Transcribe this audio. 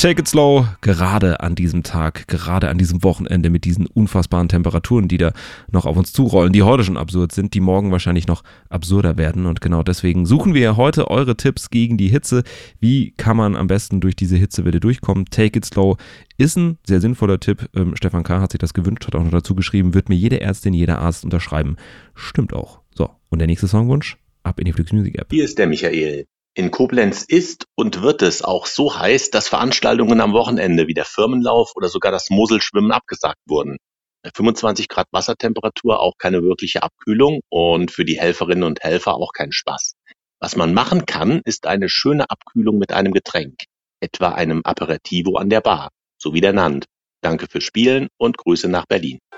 Take it slow, gerade an diesem Tag, gerade an diesem Wochenende mit diesen unfassbaren Temperaturen, die da noch auf uns zurollen, die heute schon absurd sind, die morgen wahrscheinlich noch absurder werden. Und genau deswegen suchen wir heute eure Tipps gegen die Hitze. Wie kann man am besten durch diese Hitzewelle durchkommen? Take it slow ist ein sehr sinnvoller Tipp. Stefan K. hat sich das gewünscht, hat auch noch dazu geschrieben, wird mir jede Ärztin, jeder Arzt unterschreiben. Stimmt auch. So, und der nächste Songwunsch? Ab in die Flix Music App. Hier ist der Michael. In Koblenz ist und wird es auch so heiß, dass Veranstaltungen am Wochenende wie der Firmenlauf oder sogar das Moselschwimmen abgesagt wurden. Bei 25 Grad Wassertemperatur auch keine wirkliche Abkühlung und für die Helferinnen und Helfer auch kein Spaß. Was man machen kann, ist eine schöne Abkühlung mit einem Getränk, etwa einem Aperitivo an der Bar, so wie der Nand. Danke fürs Spielen und Grüße nach Berlin.